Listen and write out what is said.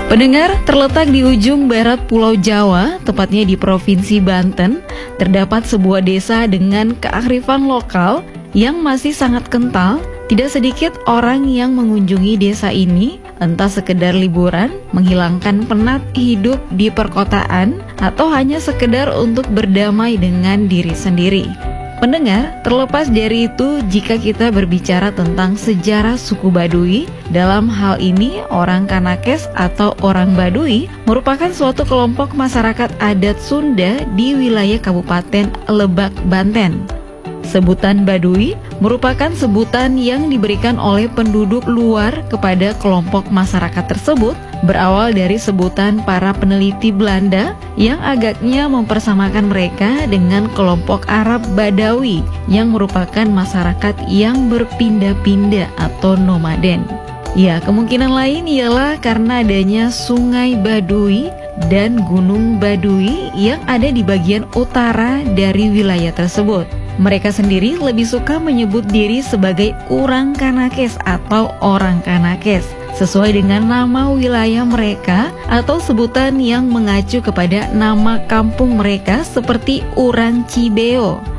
Pendengar, terletak di ujung barat Pulau Jawa, tepatnya di Provinsi Banten, terdapat sebuah desa dengan kearifan lokal yang masih sangat kental. Tidak sedikit orang yang mengunjungi desa ini, entah sekedar liburan, menghilangkan penat hidup di perkotaan, atau hanya sekedar untuk berdamai dengan diri sendiri. Pendengar, terlepas dari itu, jika kita berbicara tentang sejarah suku Baduy, dalam hal ini orang Kanakes atau orang Baduy merupakan suatu kelompok masyarakat adat Sunda di wilayah Kabupaten Lebak, Banten. Sebutan Baduy merupakan sebutan yang diberikan oleh penduduk luar kepada kelompok masyarakat tersebut, berawal dari sebutan para peneliti Belanda yang agaknya mempersamakan mereka dengan kelompok Arab Badawi yang merupakan masyarakat yang berpindah-pindah atau nomaden. Ya, kemungkinan lain ialah karena adanya Sungai Baduy dan Gunung Baduy yang ada di bagian utara dari wilayah tersebut. Mereka sendiri lebih suka menyebut diri sebagai orang Kanakes atau orang Kanakes, sesuai dengan nama wilayah mereka atau sebutan yang mengacu kepada nama kampung mereka seperti Uran Cibeo.